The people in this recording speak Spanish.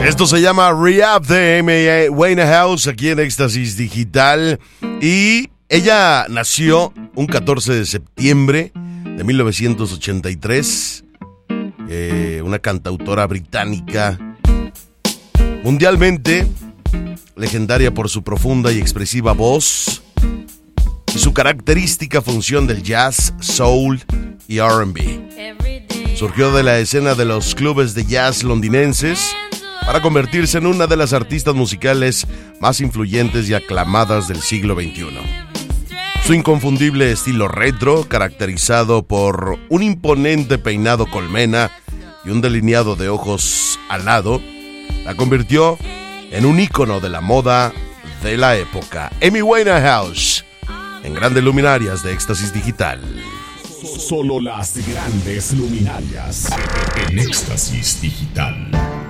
Esto se llama Rehab de Amy Winehouse aquí en Éxtasis Digital. Y ella nació un 14 de septiembre de 1983. Una cantautora británica mundialmente legendaria por su profunda y expresiva voz y su característica función del jazz, soul y R&B. Surgió de la escena de los clubes de jazz londinenses para convertirse en una de las artistas musicales más influyentes y aclamadas del siglo XXI. Su inconfundible estilo retro, caracterizado por un imponente peinado colmena y un delineado de ojos alado, la convirtió en un ícono de la moda de la época. Amy Winehouse, en Grandes Luminarias de Éxtasis Digital. Solo las grandes luminarias en Éxtasis Digital.